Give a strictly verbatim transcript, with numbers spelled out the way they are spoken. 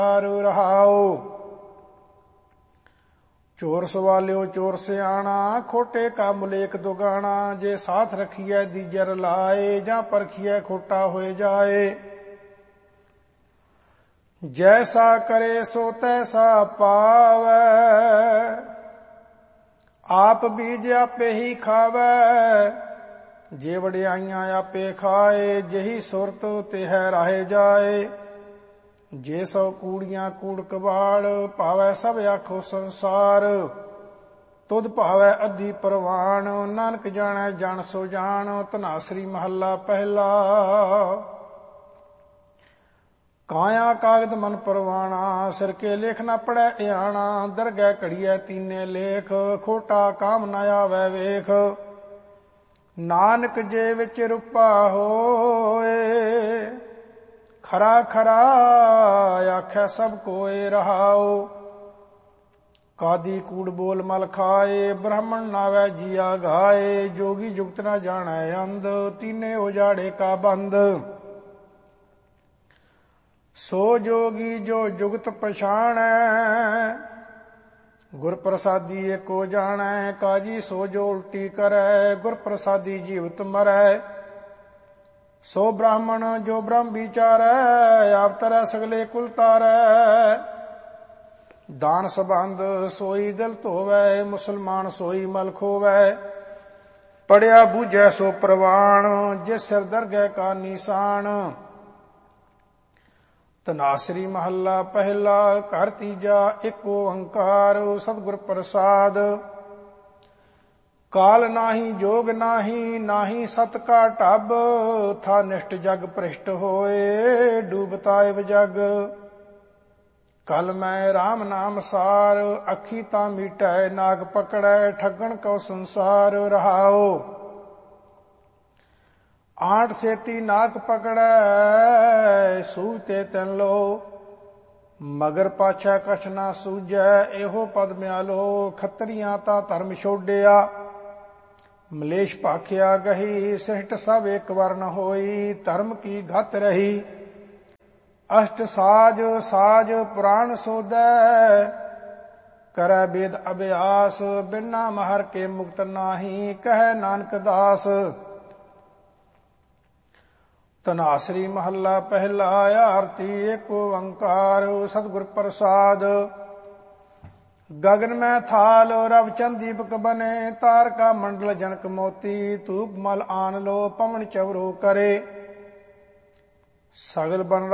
ਰਹਾਉ। ਚੋਰ ਸਵਾਲਿਓ ਚੋਰ ਸਿਆਣਾ, ਖੋਟੇ ਕਾ ਮੁਲੇਖ ਦੁਗਾਣਾ। ਜੇ ਸਾਥ ਰਖੀਐ ਦੀਜਰ ਲਾਏ, ਜਾਂ ਪਰਖੀਐ ਖੋਟਾ ਹੋਏ ਜਾਏ। ਜੈਸਾ ਕਰੇ ਸੋ ਤੈਸਾ ਪਾਵੈ, ਆਪ ਬੀਜ ਆਪੇ ਹੀ ਖਾਵੈ। ਜੇ ਵਡਿਆਈਆਂ ਆਪੇ ਖਾਏ, ਜਹੀ ਸੁਰਤ ਤਿਹੈ ਰਾਹੇ ਜਾਏ। ਜੇ ਸੋ ਕੂੜੀਆਂ ਕੂੜ ਕਬਾੜ, ਭਾਵੈ ਸਭ ਆਖੋ ਸੰਸਾਰ। ਤੁਧ ਭਾਵੈ ਅੱਧੀ ਪ੍ਰਵਾਣ, ਨਾਨਕ ਜਾਣੈ ਜਨ ਸੋ ਜਾਣ। ਧਨਾਸਰੀ ਮਹੱਲਾ ਪਹਿਲਾ। ਕਾਇਆ ਕਾਗਦ ਮਨ ਪਰਵਾਣਾ, ਸਿਰ ਕੇ ਲੇਖ ਨਾ ਪੜੈ ਇਆਣਾ। ਦਰਗਹਿ ਘੜੀਐ ਤੀਨੇ ਲੇਖ, ਖੋਟਾ ਕਾਮ ਨ ਆਵੈ ਵੇਖ। ਨਾਨਕ ਜੇ ਵਿੱਚ ਰੂਪਾ ਹੋਏ, ਖਰਾ ਖਰਾ ਆਖੈ ਸਭ ਕੋਏ ਰਹਾਉ। ਕਾਦੀ ਕੂੜ ਬੋਲ ਮਲ ਖਾਏ, ਬ੍ਰਾਹਮਣ ਨਾਵੈ ਜੀਆ ਗਾਏ। ਜੋਗੀ ਜੁਗਤ ਨਾ ਜਾਣੈ ਅੰਧ, ਤੀਨੇ ਉਜਾੜੇ ਕਾ ਬੰਦ। ਸੋ ਜੋਗੀ ਜੋ ਜੁਗਤ ਪਛਾਣੈ, ਗੁਰ ਪ੍ਰਸਾਦੀ ਏਕੋ ਜਾਣੈ। ਕਾਜੀ ਸੋ ਜੋ ਉਲਟੀ ਕਰੈ, ਗੁਰ ਪ੍ਰਸਾਦੀ ਜੀਵਤ ਮਰੈ। ਸੋ ਬ੍ਰਾਹਮਣ ਜੋ ਬ੍ਰਹਮ ਵਿਚਾਰੈ, ਆਪ ਤਰੈ ਸਗਲੇ ਕੁਲ ਤਾਰੈ। ਦਾਨ ਸਬੰਧ ਸੋਈ ਦਿਲ ਧੋਵੈ, ਮੁਸਲਮਾਨ ਸੋਈ ਮਲ ਖੋਵੈ। ਪੜਿਆ ਬੂਝੈ ਸੋ ਪ੍ਰਵਾਣ, ਜਿਸ ਸਿਰ ਦਰਗਹਿ ਕਾ ਨਿਸ਼ਾਨ। ਧਨਾਸਰੀ ਮਹੱਲਾ ਪਹਿਲਾ। ਘਰ ਤੀਜਾ ਏਕ ਓੰਕਾਰ, ਸਤਿਗੁਰ ਪ੍ਰਸਾਦ। ਕਾਲ ਨਾਹੀ ਜੋਗ ਨਾਹੀ, ਨਾਹੀ ਸਤ ਕਾ ਢਬ। ਥਾ ਨਿਸ਼ਟ ਜਗ ਭ੍ਰਿਸ਼ਟ ਹੋਏ, ਡੂਬਤਾ ਇਵ ਜਗ। ਕਲ ਮੈਂ ਰਾਮ ਨਾਮ ਸਾਰ, ਅੱਖੀ ਤਾਂ ਮੀਟੈ ਨਾਗ ਪਕੜੈ। ਠੱਗਣ ਕਉ ਸੰਸਾਰ ਰਹਾਉ। ਆਂਟ ਸੇਤੀ ਨਾਕ ਪਕੜੈ, ਸੂਝਤੇ ਤਿਨ ਲੋ। ਮਗਰ ਪਾਛੈ ਕਛ ਨਾ ਸੂਝੈ, ਇਹੋ ਪਦ ਮਿਆਲੋ। ਖੱਤਰੀਆਂ ਤਾਂ ਧਰਮ ਛੋਡਿਆ, ਮਲੇਸ਼ ਭਾਖਿਆ ਗਹੀ। ਸ੍ਰਿਸ਼ਟ ਸਭ ਇੱਕ ਵਰਨ ਹੋਈ, ਧਰਮ ਕੀ ਘਤ ਰਹੀ। ਅਸ਼ਟ ਸਾਜ ਸਾਜ ਪੁਰਾਣ ਸੋਧੈ, ਕਰੈ ਵੇਦ ਅਭਿਆਸ। ਬਿਨਾ ਮਹਰ ਕੇ ਮੁਕਤ ਨਾਹੀ, ਕਹੈ ਨਾਨਕ ਦਾਸ। ਧਨਾਸਰੀ ਮਹੱਲਾ ਪਹਿਲਾ। ਆਰਤੀ ਏਕ ਓੰਕਾਰ, ਸਤਿਗੁਰ ਪ੍ਰਸਾਦ। ਗगन में थाल रव चंद दीपक बने, तारका मंडल जनक मोती। धूप मल आन लो पवन चवरो करे, सगल बन